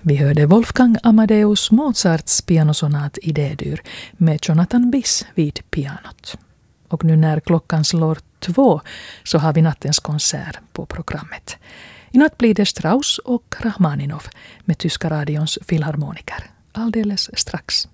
Vi hörde Wolfgang Amadeus Mozarts pianosonat i D-dur med Jonathan Biss vid pianot. Och nu när klockan slår 2 så har vi nattens konsert på programmet. I natt blir det Strauss och Rachmaninov med Tyska radions filharmoniker. Alldeles strax.